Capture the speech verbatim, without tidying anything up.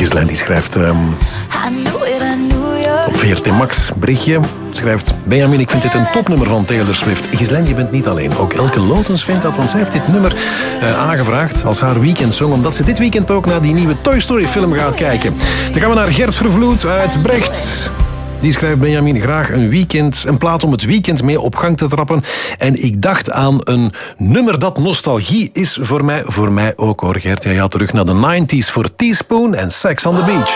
Ghislaine die schrijft um, op V R T Max berichtje. Schrijft Benjamin, ik vind dit een topnummer van Taylor Swift. Ghislaine, je bent niet alleen. Ook Elke Lotens vindt dat, want zij heeft dit nummer uh, aangevraagd als haar weekendsong, omdat ze dit weekend ook naar die nieuwe Toy Story film gaat kijken. Dan gaan we naar Gert Vervloed uit Brecht. Die schrijft Benjamin graag een weekend, een plaat om het weekend mee op gang te trappen. En ik dacht aan een nummer dat nostalgie is voor mij. Voor mij ook hoor, Gert. Ja, ja, terug naar de nineties voor Teaspoon en Sex on the Beach.